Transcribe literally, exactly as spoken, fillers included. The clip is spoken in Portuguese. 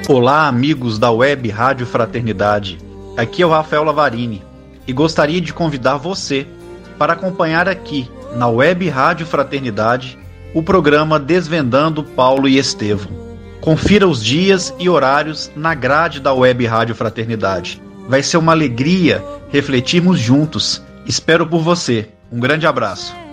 Olá, amigos da Web Rádio Fraternidade. Aqui é o Rafael Lavarini e gostaria de convidar você para acompanhar aqui na Web Rádio Fraternidade o programa Desvendando Paulo e Estevão. Confira os dias e horários na grade da Web Rádio Fraternidade. Vai ser uma alegria refletirmos juntos. Espero por você. Um grande abraço.